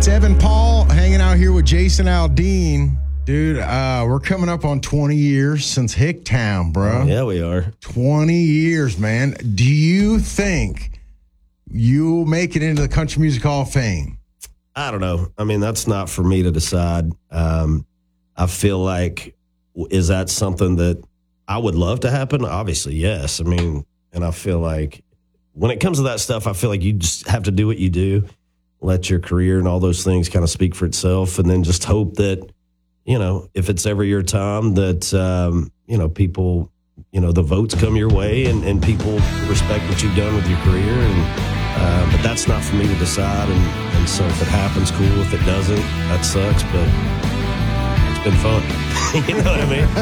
It's Evan Paul hanging out here with Jason Aldean. Dude, we're coming up on 20 years since Hicktown, bro. Yeah, we are. 20 years, man. Do you think you'll make it into the Country Music Hall of Fame? I don't know. I mean, that's not for me to decide. I feel like, is that something that I would love to happen? Obviously, yes. I mean, and I feel like when it comes to that stuff, I feel like you just have to do what you do, let your career and all those things kind of speak for itself, and then just hope that, you know, if it's ever your time that, you know, people, you know, the votes come your way and people respect what you've done with your career. And but that's not for me to decide. And so if it happens, cool. If it doesn't, that sucks. But it's been fun. You know what I mean?